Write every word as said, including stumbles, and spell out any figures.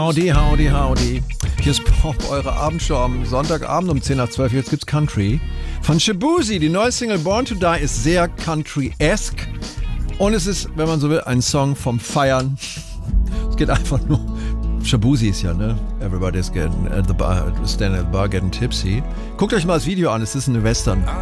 Howdy, howdy, howdy. Hier ist Pop, eure Abendshow am Sonntagabend um zehn nach zwölf. Jetzt gibt's Country. Von Shaboozey, die neue Single Born to Die ist sehr Country-esque. Und es ist, wenn man so will, ein Song vom Feiern. Es geht einfach nur... Shaboozey ist ja, ne? Everybody's getting at the bar, standing at the bar, getting tipsy. Guckt euch mal das Video an, es ist eine Western.